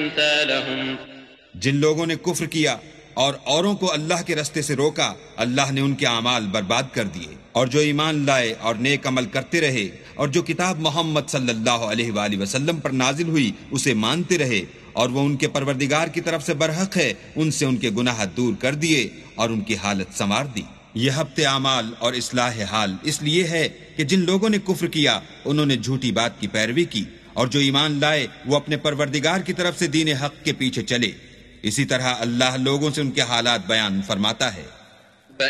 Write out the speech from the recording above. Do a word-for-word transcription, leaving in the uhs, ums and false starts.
जिन लोगों ने कुफ्र किया और औरों को अल्लाह के रास्ते से रोका, अल्लाह ने उनके अमाल बर्बाद कर दिए। और जो ईमान लाए और नेक अमल करते रहे और जो किताब मोहम्मद सल्लल्लाहु अलैहि वसल्लम पर नाजिल हुई उसे मानते रहे और वो उनके परवरदिगार की तरफ से बरहक है, उनसे उनके गुनाह दूर कर दिए और उनकी हालत संवार दी। यह हफ्ते अमाल और इस्लाह हाल इसलिए है कि जिन लोगों ने कुफ्र किया उन्होंने झूठी बात की पैरवी की, और जो ईमान लाए वो अपने परवरदिगार की तरफ से दीन हक के पीछे चले। इसी तरह अल्लाह लोगों से उनके हालात बयान फरमाता है।